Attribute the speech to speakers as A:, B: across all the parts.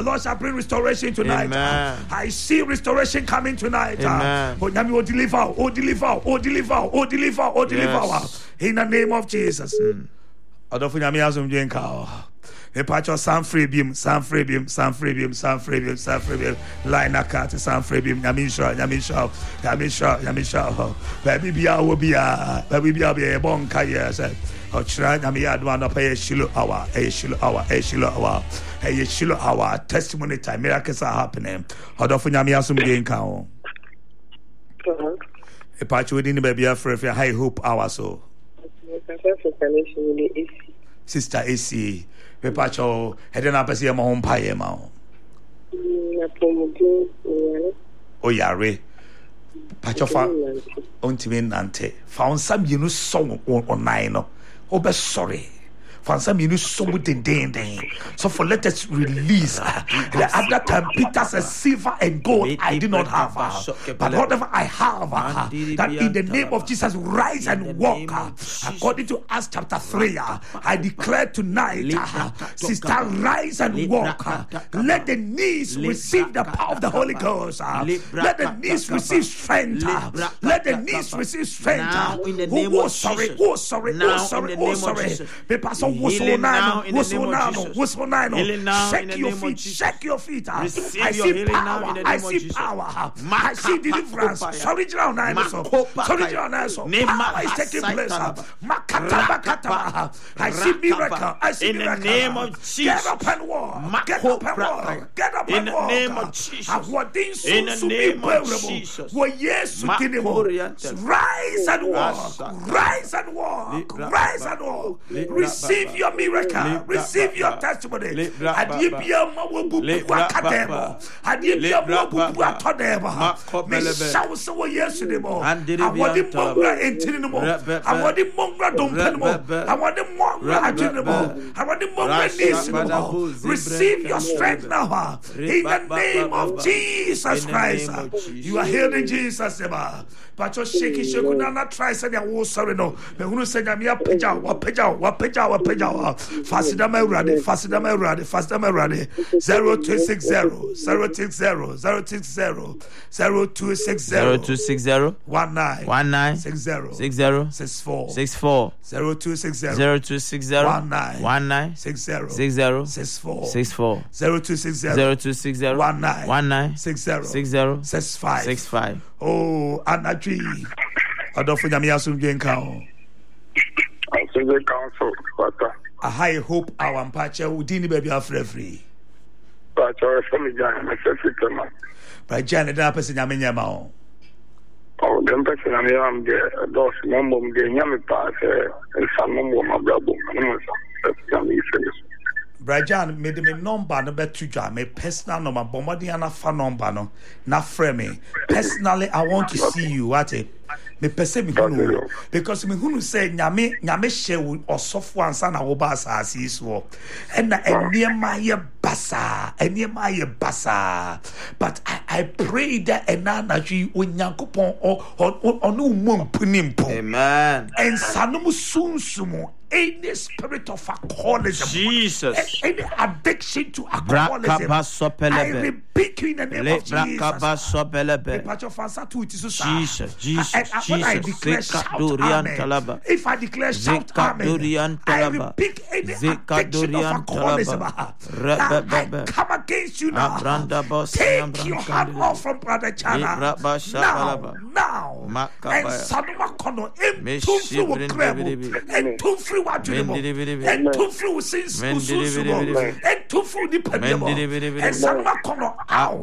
A: Lord shall bring restoration tonight.
B: Amen.
A: I see restoration coming tonight.
B: Amen.
A: Oh, deliver. In the name of Jesus. I don't think I'm here. A patch of San Freebium, line a cat, San Freebium, Yamisha, baby be a bon kayas. Or try, I had one up a shilo hour, testimony time, miracles are happening. I don't think I'm here. A patch within the baby afraid for high hope hour so. Sister AC. Pepacho, heading up as your home pie, mao. Oh, yare. Pachofa, Ontimin Nante. Found some you song on nine. Oh, but sorry. Found some you song with the day. So for let us release. At that time, Peter said, silver and gold I did not have. But whatever I have, that in the name of Jesus, rise and walk. According to Acts chapter 3, I declare tonight, sister, rise and walk. Let the knees receive the power of the Holy Ghost. Let the knees receive strength. Let the knees receive strength. Oh, sorry. Whistle now. Shake your feet. I see power. I see deliverance. Sorry, Power is taking place. I see miracle.
B: In the name of Jesus.
A: Get up and walk.
B: In the name of Jesus. In the name of Jesus.
A: Rise and walk. Receive your miracle. Receive your testimony. Receive your strength now. In the name of Jesus Christ. You are healed in Jesus' name. But you're shaking, not try saying, oh, sorry, no. But who said, I'm here, Pejao. Fasidama ready. 0260 19 64 0260 19 64 0260 19 65. Oh, Anadri. I don't think I'm here soon. A high hope our patcher who didn't be free. But you're from the By Janet Apples in Yamina. Oh, the person I'm here, those number of the Yami pass and some number of my brother. Brajan made me number no better to me personal number, Bombardiana fan number no, not frame. Personally, I want to see you at it. Me pese me hunu because me hunu say nyame hye or software ansa na wo ba asase so and na eniema ye basa but I pray that enanaji onyankopon onu mumpunimpo amen and sanum sunsumo any spirit of alcoholism,
B: Jesus,
A: any addiction to alcoholism, I rebuke you in the name of Jesus. Jesus. When I declare shout amen, if I declare shout amen, I rebuke any addiction of alcoholism. I come against you now. Take your hand off from Brother Chana now. And Sanuma Kono, and Tumfri will crable, and Tumfri and Tumfri since and Tumfri dependable, and Sanuma Kono out.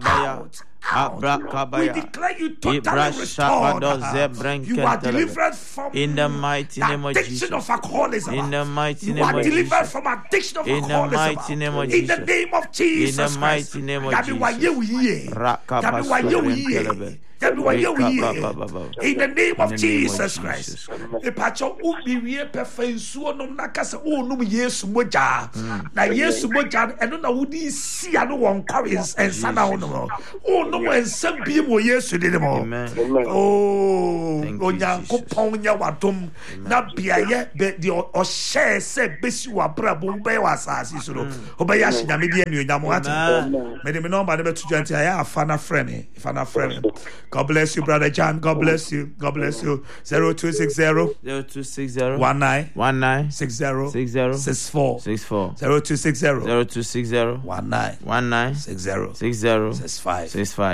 A: We declare you totally restored. You are delivered from
B: in the mighty name of Jesus.
A: Addiction of alcoholism.
B: In the mighty name of Jesus.
A: You are delivered from addiction of alcoholism.
B: In the mighty name of Jesus.
A: In the name of Jesus.
B: In the mighty name of Jesus. In
A: the name of Jesus Christ. The pacho ubirie perfensuo no nakasa o no Yesu moja. Na Yesu moja eno na wudi si ano won quarries and sana no. Oh no no more nsam bi mo Yesu de mo. Oh, Onyankopɔn nya wadom na biaye de o share se besi wa brabo be wa asase so no. Obaya hya me de anuonyam ate. Me de me number de betu janti aya afana friend. Ifana friend. God bless you, brother John. God bless you. God bless you. 0260 19 60 64 0260 19 60 65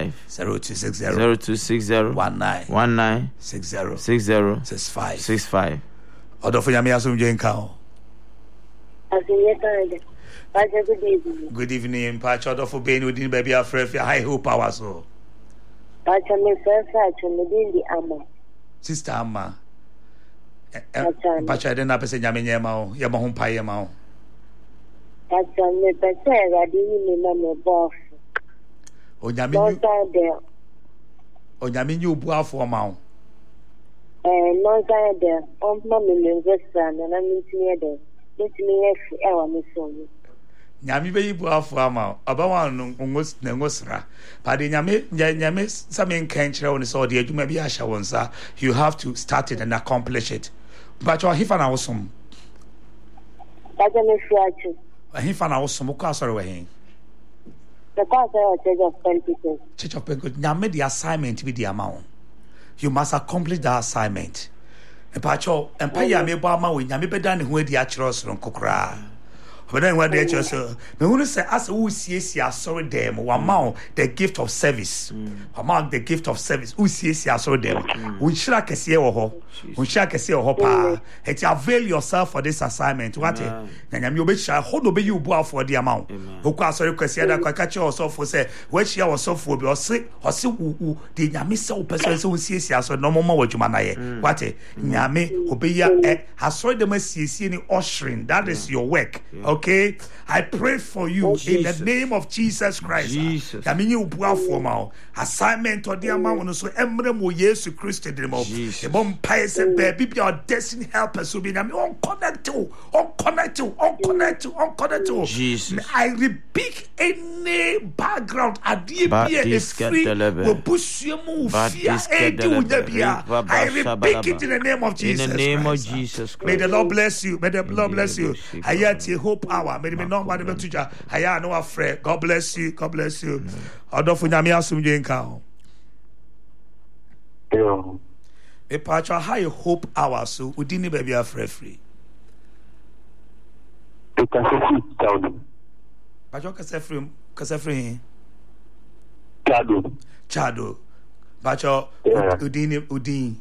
A: 0260 19 60 65 Odofo Nyame asum jenka o. Good evening, Pacha Odofo Beni Odin baby afrefi high hope power so.
C: Pacha me first me din di ama.
A: Sister Amma. Pacha den na pese Nyame nyema o, ye mo ho paye ma o.
C: Pacha me pese Erade ni na me boss.
A: Onyame nyi obu afo ma o.
C: No side there. No me investor na ntimi there. Ntimi efu e wa me so.
A: Nyame be yibu afo ama obawa no ngos na ngosra. But nyame samen kan kire woni so de adwuma bi ahya wonsa. You have to start it and accomplish it. But you hifa na wosom.
C: Pacha me fiachu.
A: Hifa na wosom ko asore we hen.
C: The pastor Church of Pentecost.
A: Church of Pentecost. Nyame the assignment with the amount. You must accomplish that assignment. Epacho, empire me ba ma we nyame beda ne ho adi a kire osoro kokora. But what they just me who say as who see sorry them one the gift of service. Among the gift of service who see sorry them. We shall kese ho. We shall kese ho pa. Et avail yourself for this assignment. What na nyame obesha hold obe you boa for the amount. Who kwa sorry kese da kwa catch yourself for say we share yourself for be or say wu the nyame se o person so see so no more wadwuma na ye. What nyame obeya asori dem asiesie ni ushering. That is your work. Okay, I pray for you in the name of Jesus Christ. Assignment or the amount so emre mo Yesu Christ de mo. E bom pae se baby be our destiny helpers so be on connect to. I rebuke any background adie be free we push you move fear I rebuke it in the name of Jesus.
B: In the name of Jesus Christ.
A: May the Lord bless you. May the Lord bless you. Hayati hope hour. May me no body to ja. Haya no afraid. God bless you. God bless you. Odofo Nyame asum jenka o.
D: Yo.
A: Me pacha high hope hour so udini baby afraid free.
D: You can see down.
A: Pacha kase free. Chado. Pacha udini.
D: Udini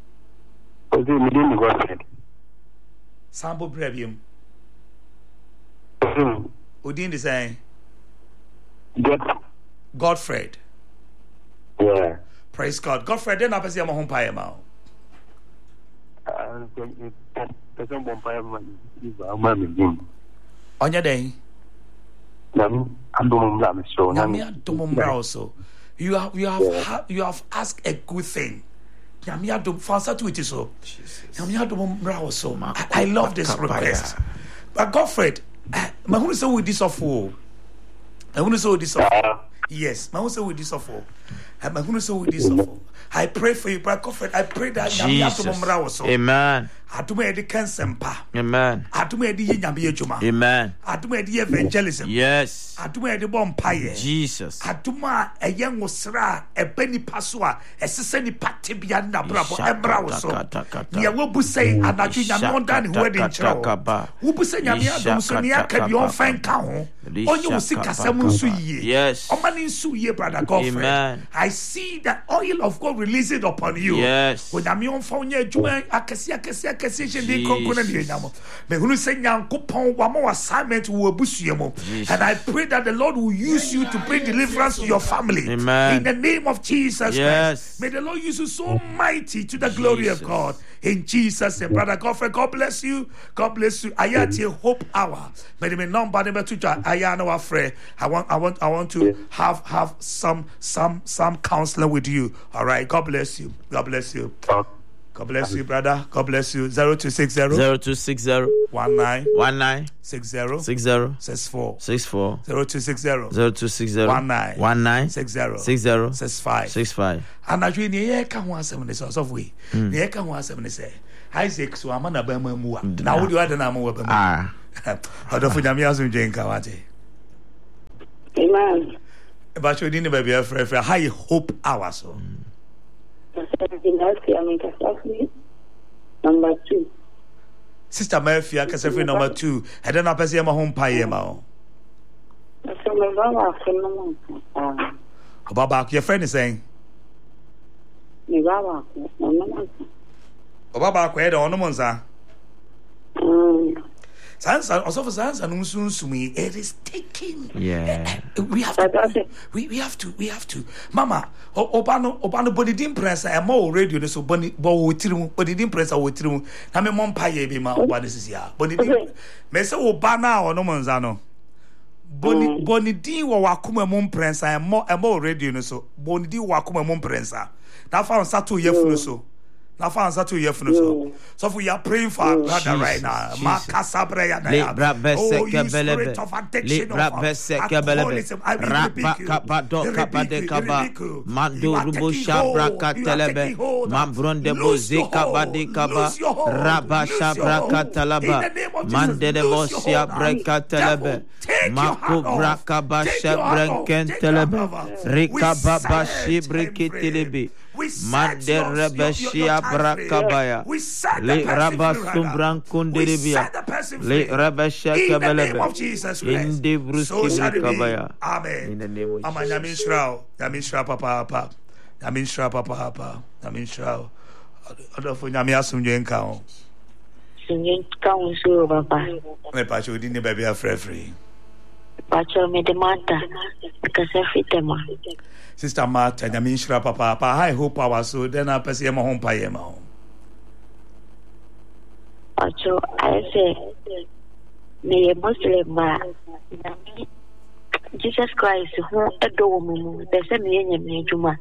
D: Godfred.
A: Sambo brevium. Udin is saying Godfred.
D: Yeah.
A: Praise God. Godfred, then I see my home pie ma. On your day. Also. You have asked a good thing. I love this request. But Godfred, my who say with this of all. I want to say with this of all. Yes, my who say with this of all. My who say with this of all. I pray for you, Brother Godfred. I pray that
B: Jesus. Amen.
A: Adume edi kansempa.
B: Amen.
A: Adume edi nyame adwuma.
B: Amen.
A: Adume edi evangelism.
B: Yes.
A: Adume edi bompaye.
B: Jesus.
A: Aduma eye nwosra ebe nipa so a esese nipa tebia na brabo emra wo so. Nia wo bu say anadwo nyame onda ne ho edi nkyerɛ. Wo bu say nyame adom so ne aka bi on fan ka ho. Onye wo sikasam nso yie.
B: Yes.
A: Omani nso yie, Brother Godfred.
B: Amen.
A: I see the oil of God releasing upon you.
B: Yes.
A: When nyame on fa onye adwuma akese and I pray that the Lord will use you to bring deliverance to your family.
B: Amen.
A: In the name of Jesus
B: Yes.
A: Christ. May the Lord use you so mighty to the glory of God. In Jesus' name, Brother Godfred, God bless you. God bless you. Ayati hope hour. May the number to Ayano Afre. I want to have some counseling with you. All right. God bless you. God bless you. God bless you, brother. God bless you. 0260
B: 0260
A: 19
B: 60
A: 64 0260 19 65. And I dream the can one 7 source of we. The can one 7 say. Isaac, so I'm on a Bama Mua. Now, would you add an ammo of
B: Ah.
A: I don't think I'm using Jane Kawati.
C: Amen.
A: But you didn't be afraid for high hope hour so.
C: Number 2.
A: Sister Murphy, I can say number 2. I don't know if I'm home pie. Baba, your friend is saying, Baba, where the ornaments Sansa, also for Sansa, Nunsumi, it is taking.
B: Yeah.
A: We have to. Mama, Obano body dim press, and more radio, so body dim press, I would through. I'm a mom pie, be my what is here. Body Mesa Obana or no Monzano. Boni di wa wakuma mom prensa and more radio, so Boni di wakuma mom prensa. Now found Satu Yefuso. Now found Satu Yefuso. So we are praying for our brother right now. Makasa prayer. Oh, you spirit of addiction, of alcoholism, I will rebuke you.
B: Mando Rubusha Braka Telebe, Mambronde Bozika Badikaba, Rabasha Braka Talaba, Mandede Bosia Braka Telebe, Mako Braka Basha Branken Telebe, Rika Babashi Brikitilibi. Mande Rebeshia Brakabaya, Le Rabasum Brankundiribia, Le Rabesha Kabelebe, in the Bruski Kabaya.
A: Amen.
B: In the name of Jesus.
A: Yamin Papa, Yamin Shroud. Other for Yamiasum Jenkao.
C: Singing council, Papa.
A: My patch would didn't be a free.
C: Pacho me demanda because every tema.
A: Sister Martha, Yamin Shra Papa, I hope I was so then I pass him home by him.
C: Pacho, I say, me a Muslim, Jesus Christ, who adore me, the same me, Juma.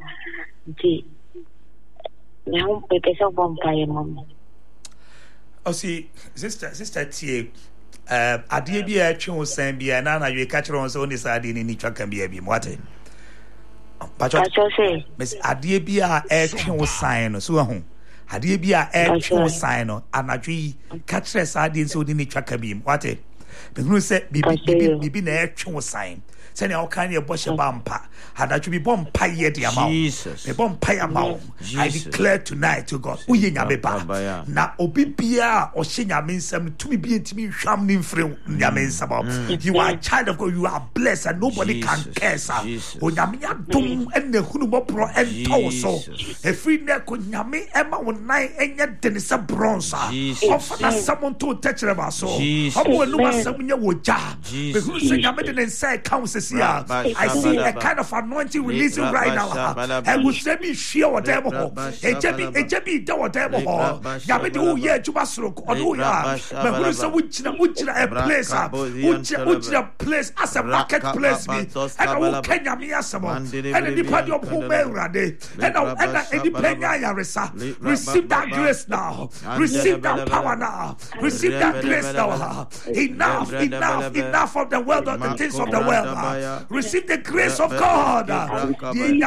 C: Now, because of one by him.
A: Oh, see, Sister T. Adeɛ bi a atwe wo san bi a na you catch on so ne sa adeɛ ni twa kan bi abi what Pacho say miss adeɛ bi a atwe wo san no so ho adeɛ bi a atwe wo san no anadwe catch sa adeɛ so ni twa kan bi what be hunu sɛ bibi na atwe wo san sɛnea woka ne ɛbɔhyɛ ba mpa anadwo bi bɔ mpa yɛ de ama wo mebɔ mpa yɛ ama wo I declare tonight to God woyɛ nyame ba na obi biara ɔhyɛ nyame nsɛm no tumi bi ntimi nhwam ne mfiri nyame nsɛm you are a child of God, you are blessed and nobody can curse onyame adom ɛna hunu bɔporɔ ɛntɔ wo so ɛfiri nɛ ko nyame ɛma wo nan ɛnyɛ dene sɛ bronze ɔfa n'asɛm nto wo tɛkyerɛma so ɔmo anum asɛm nyɛ wɔ gya bɛhunu sɛ nyame de ne nsa ɛka wo sɛsi a I see a kind of anointing releasing right now and we say me share what them ejabi da what them nyame de wo ye adwuma soro ɔno ya but who say wogyina a place wogyina place as a marketplace bi and wo kenya me asɛm and nipa de ɔpo ma awurade and nipa nya yaresa receive that grace now, receive that power now, receive that grace now. Enough of the world, of the things of the world. Receive the grace of God. In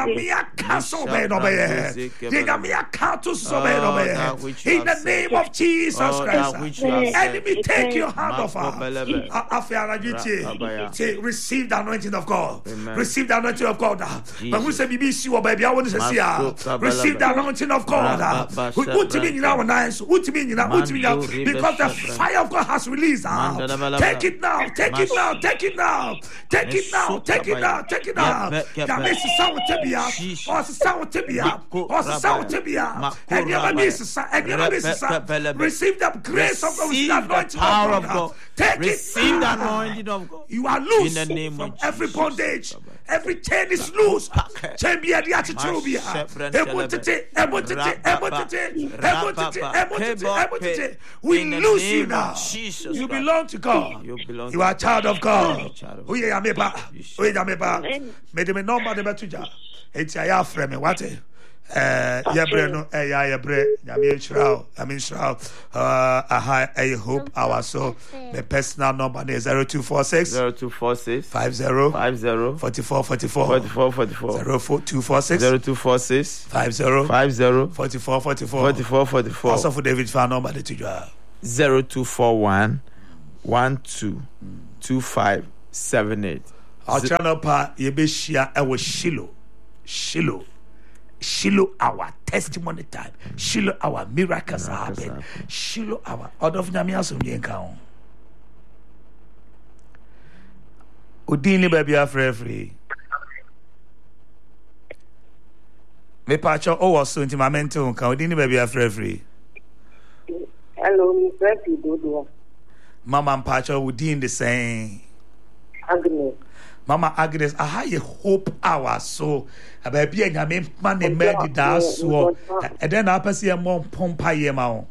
A: the name of Jesus Christ. Enemy, take your hand off her. Receive the anointing of God. Receive the anointing of God. But who say BBC or baby? I want to see receive the anointing of God. Because the fire of God has released. Take it now. Take it now. Take it now. Take it now. Take it now. Take it now. Receive the grace of God. Receive the power of God. Receive the anointing of God. You are loose from every bondage. Every chain is loose. We lose you now. You belong to God. You are a child of God. May the number the betuja. It's a frame. What? Yabre no yabre Yami Shroud I hope our so the personal number is 0246
B: 0246
A: 50 44 44
B: 0246
A: 50 44 44 also for David fan number the
B: 0241 122578
A: our channel pa yebeshia ewo Shiloh our testimony time. Shiloh our miracles happen. Shiloh our out of Nyamiaso Yenka. Udini baby free. Me pacho so into my mental can Udini baby free.
C: Hello, Mr. Dodo.
A: Mama and pacho Udin the same.
C: Agnes.
A: Mama Agnes, I hope our so about being a man made that so and then I pass here more pompa yema.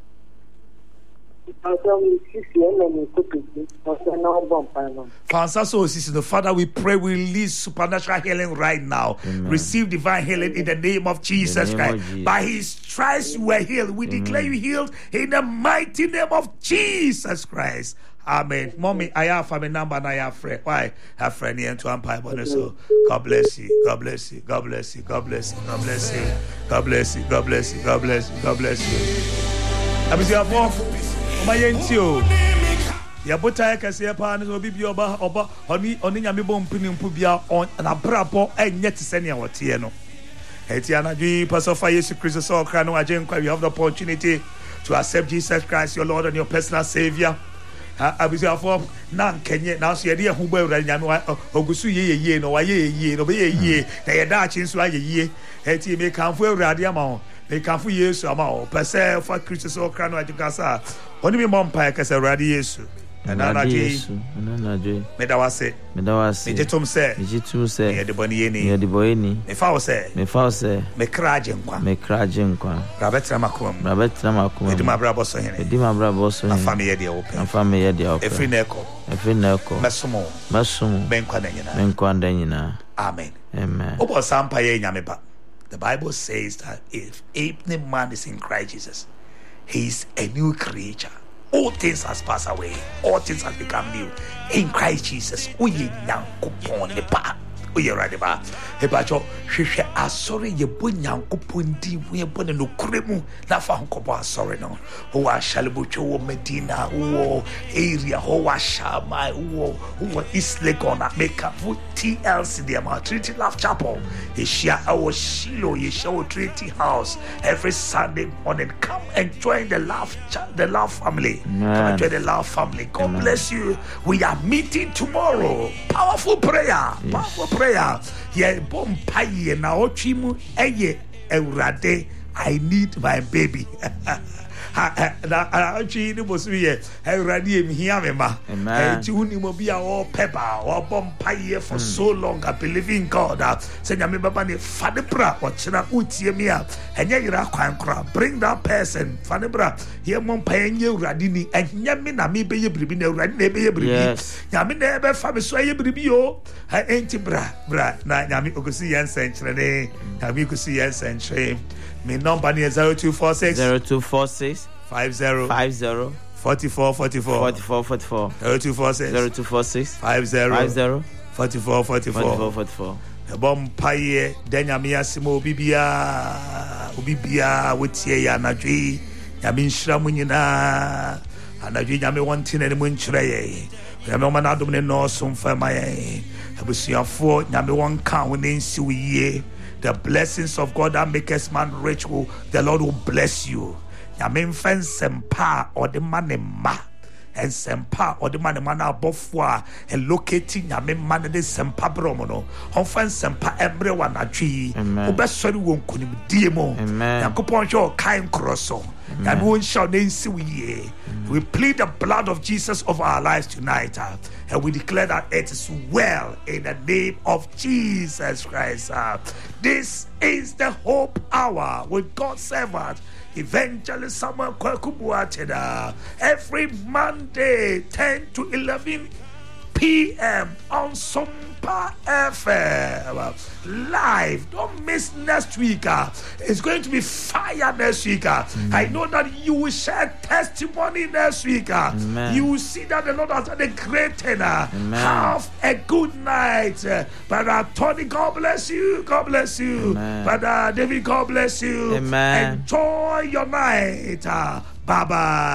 A: Fansa so the Father, we pray we release supernatural healing right now. Amen. Receive divine healing in the name of Jesus Christ. By his stripes you were healed. We declare you healed in the mighty name of Jesus Christ. Amen. Mommy, I have a number and I have friend. Why? Have friend here to umpire bonus. So God bless you. God bless you. God bless you. God bless you. God bless you. God bless you. God bless you. God bless you. God bless you. I was your mom. My yentio. Ya bota ka se pa ne so bibi oba oni nyame bom pini mpubia on na brabo enye tse ne wote no. Eti anadwi pastor fa Jesus Christ so kra no agenkwa. You have the opportunity to accept Jesus Christ your Lord and your personal Savior. Abisia form na nkenye na so yede ehugba ewura nyame ogusu ye no wa ye no be ye na ye da achi nso aye ye eti me kanfo ewurade ama ho me kanfo Yesu ama ho pese for Christ so kra no ajikasa oni me mompa kase ewurade Yesu na Yesu me da wase me jetum se ye de boni ye me fa wo se me kraje nkwa rabetra makom e di mabrabo so hene afami ye de open efri neko mesumo menkwa nyina amen obo sampa ye nyame ba. The Bible says that if any man is in Christ Jesus, he is a new creature. All things has passed away. All things has become new. In Christ Jesus, uye nyankopon ne pa. Uye right ba. He ba cho hwehwe asori ye bo nyankopon di we bo ne no kuremu na fa honkobo asori no. Ho wa shalbucho wo Medina wo area ho wa shama wo East Legon make up TLC the amount Trinity Love Chapel. He share our Shiloh, he show Trinity House every Sunday morning. Come and join the love family.
B: Amen.
A: Come and join the love family. God Amen. Bless you. We are meeting tomorrow. Powerful prayer. Yes. Powerful prayer. Yeah, bom paye na ochimu eye ewrade. I need my baby. Na actually ni bosu ye ewrade em hia me ma. Ti uni mo bia o peba o bom paye for so long. I believe in God. Say nyame baba ne fadebra o chira utie me a enye yira kwan kra. Bring that person fadebra ye mom paye nye ewrade ni enye me na me beye bribi na ewrade na beye bribi. Nyame na ebe fa me so ye bribi yo. Enti bra na nyame ogosi yen senchre ne. Nyame ogosi yen senchre. My number is 0246 50 44 0246 50 44 Bom paye denyame asimo obibia wotie ya anadwi nyame nhyira mu nyina anadwi nyame wonte na mu nkyerɛ ye nyame woma na adom ne no so mfama ye abusuafo nyame wonka wo ne nsi wo yie. The blessings of God that makes man rich, the Lord will bless you. Nyame mfen sempa or the man ma and sempa or the man abofwa and locating nyame man de sempa bromono. Onfen sempa everyone atwi. Obesori won kunim diemo. Yakopon sho kain kroso. And we shall we plead the blood of Jesus over our lives tonight, and we declare that it is well in the name of Jesus Christ. This is the Hope Hour with God's servant, Evangelist Samuel Kwekubuateda, every Monday 10 to 11 p.m. on Sumpa FM. Live. Don't miss next week. It's going to be fire next week. I know that you will share testimony next week. You will see that the Lord has done a great thing. Have a good night. Brother Tony, God bless you. God bless you. Brother David, God bless you.
E: Amen.
A: Enjoy your night. Bye-bye.